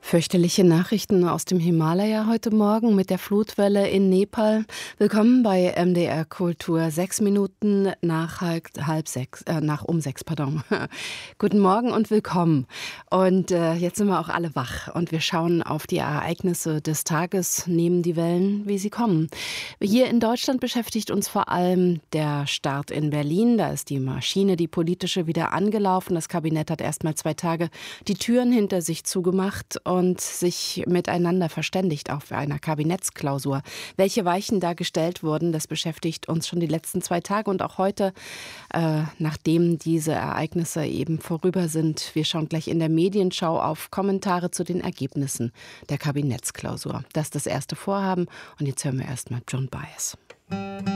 Fürchterliche Nachrichten aus dem Himalaya heute Morgen mit der Flutwelle in Nepal. Willkommen bei MDR Kultur. 6 Minuten nach um 6, pardon. Guten Morgen und willkommen. Und jetzt sind wir auch alle wach und wir schauen auf die Ereignisse des Tages, nehmen die Wellen, wie sie kommen. Hier in Deutschland beschäftigt uns vor allem der Start in Berlin. Da ist die Maschine, die politische, wieder angelaufen. Das Kabinett hat erst mal 2 Tage die Türen hinter sich zugemacht und sich miteinander verständigt auf einer Kabinettsklausur. Welche Weichen da gestellt wurden, das beschäftigt uns schon die letzten 2 Tage und auch heute, nachdem diese Ereignisse eben vorüber sind. Wir schauen gleich in der Medienschau auf Kommentare zu den Ergebnissen der Kabinettsklausur. Das ist das erste Vorhaben und jetzt hören wir erstmal Joan Baez.